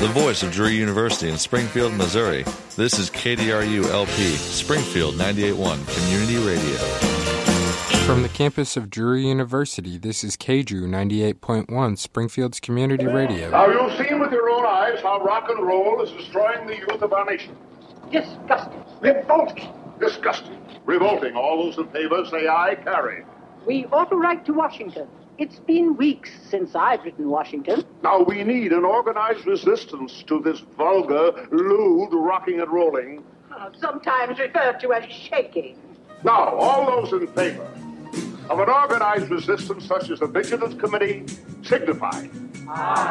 the voice of Drury University in Springfield, Missouri. This is KDRU-LP, Springfield 98.1 Community Radio. From the campus of Drury University, this is KDRU 98.1, Springfield's Community Radio. Now, you've seen with your own eyes how rock and roll is destroying the youth of our nation. Disgusting. Revolting. Disgusting. Revolting. All those in favor say aye, carry. We ought to write to Washington. It's been weeks since I've written Washington. Now, we need an organized resistance to this vulgar, lewd rocking and rolling. Sometimes referred to as shaking. Now, all those in favor of an organized resistance such as the Vigilance Committee signify. Aye.